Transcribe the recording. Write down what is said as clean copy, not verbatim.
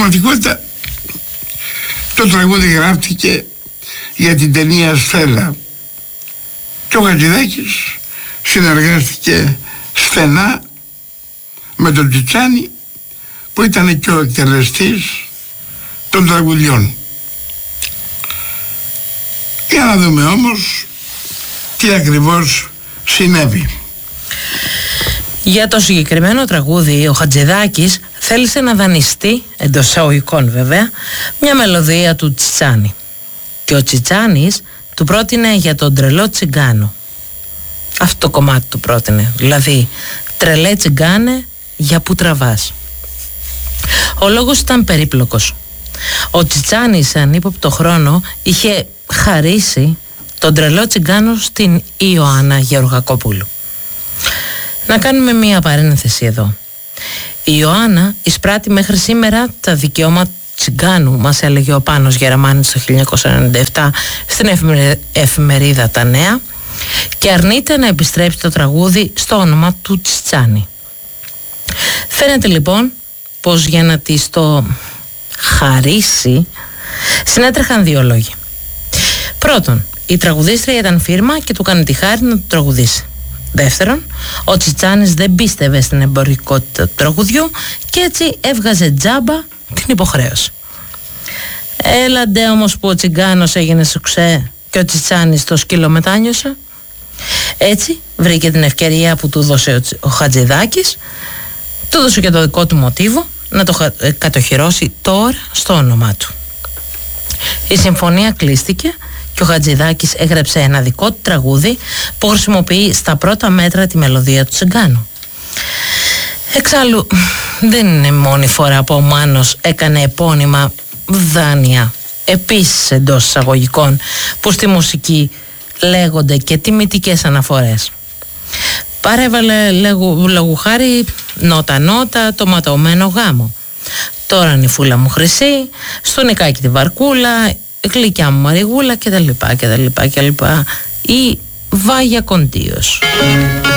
πραγματικότητα το τραγούδι γράφτηκε για την ταινία Στέλλα και ο Χατζηδάκης συνεργάστηκε στενά με τον Τσιτσάνη που ήταν και ο εκτελεστής των τραγουδιών. Για να δούμε όμως τι ακριβώς συνέβη. Για το συγκεκριμένο τραγούδι ο Χατζηδάκης θέλησε να δανειστεί, εντός εισαγωγικών βέβαια, μια μελωδία του Τσιτσάνη. Και ο Τσιτσάνης του πρότεινε για τον Τρελό Τσιγκάνο. Αυτό το κομμάτι του πρότεινε, δηλαδή «Τρελέ τσιγκάνε, για που τραβάς». Ο λόγος ήταν περίπλοκος. Ο Τσιτσάνης σε ανύποπτο χρόνο είχε χαρίσει τον Τρελό Τσιγκάνο στην Ιωάννα Γεωργακόπουλου. Να κάνουμε μία παρένθεση εδώ. Η Ιωάννα εισπράττει μέχρι σήμερα τα δικαιώματα τσιγκάνου, μας έλεγε ο Πάνος Γεραμάνης το 1997 στην εφημερίδα Τα Νέα, και αρνείται να επιστρέψει το τραγούδι στο όνομα του Τσιτσάνη. Φαίνεται λοιπόν πως για να της το χαρίσει συνέτρεχαν δύο λόγοι. Πρώτον, η τραγουδίστρια ήταν φίρμα και του κάνει τη χάρη να το τραγουδήσει. Δεύτερον, ο Τσιτσάνης δεν πίστευε στην εμπορικότητα του τραγουδιού και έτσι έβγαζε τζάμπα την υποχρέωση. Έλαντε όμως που ο Τσιγκάνος έγινε σουξέ και ο Τσιτσάνης το σκύλο μετάνιωσε. Έτσι βρήκε την ευκαιρία που του δώσε ο Χατζηδάκης, του δώσε και το δικό του μοτίβο να το κατοχυρώσει τώρα στο όνομά του. Η συμφωνία κλείστηκε και ο Χατζηδάκης έγραψε ένα δικό του τραγούδι που χρησιμοποιεί στα πρώτα μέτρα τη μελωδία του Τσιγκάνου. Εξάλλου δεν είναι η μόνη φορά που ο Μάνος έκανε επώνυμα δάνεια, επίσης εντός εισαγωγικών, που στη μουσική λέγονται και τιμητικές αναφορές. Παρέβαλε λόγου χάρη νότα το ματωμένο γάμο. Τώρα είναι η φούλα μου χρυσή, στο νικάκι τη βαρκούλα, γλυκιά μου μαριγούλα κτλ. Ή Βάγια Κοντίος.